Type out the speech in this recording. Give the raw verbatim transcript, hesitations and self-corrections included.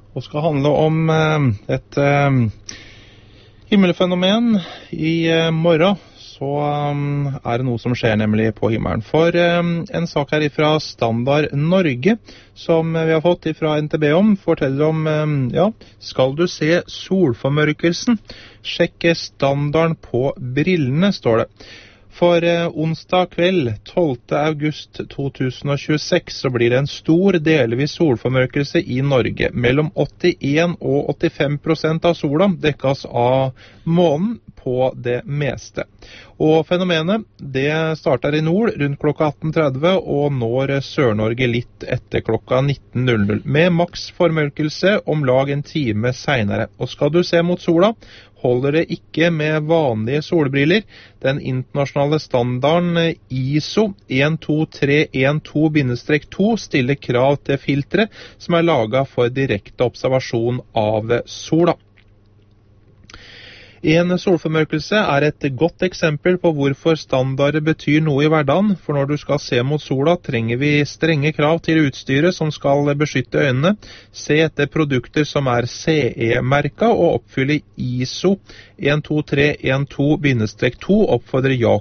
og skal handle om eh, et eh, himmelfenomen. I eh, morgen så eh, er det noe som skjer nemlig på himmelen. For eh, en sak her fra Standard Norge, som vi har fått fra N T B om, forteller om, eh, ja, skal du se solformørkelsen? Sjekk standarden på brillene, står det. For eh, onsdag kveld, tolvte august to tusen og tjueseks, så blir det en stor delvis solformørkelse i Norge. Mellom åttien og åttifem prosent av sola dekkes av månen på det meste. Og fenomenet, det starter i nord rundt klokka atten tretti og når Sør-Norge litt etter klokka nitten null null, med maks formørkelse om lag en time senere. Og skal du se mot sola, holder det ikke med vanlige solbriller. Den internasjonale standarden I S O en to tre en to to stiller krav til filtre som er laget for direkte observasjon av sola. En solformørkelse er et godt eksempel på hvorfor standarder betyr noe i hverdagen, for når du skal se mot sola trenger vi strenge krav til utstyret som skal beskytte øynene. Se etter produkter som er C E-merket og oppfyller I S O en to tre en to to, oppfordrer Jakob